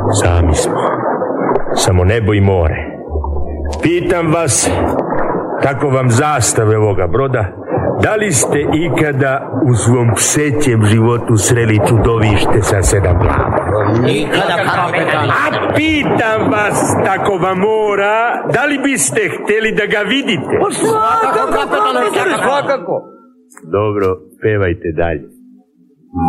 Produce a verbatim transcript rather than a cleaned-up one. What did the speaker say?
Sami smo. Samo nebo i more. Pitam vas, tako vam zastave ovoga broda, da li ste ikada u svom psećem životu sreli čudovište sa sedam glava? Nikada, kapetane. A pitam vas, tako vam mora, da li biste htjeli da ga vidite? Svakako, kapetane, svakako. Dobro, pevajte dalje.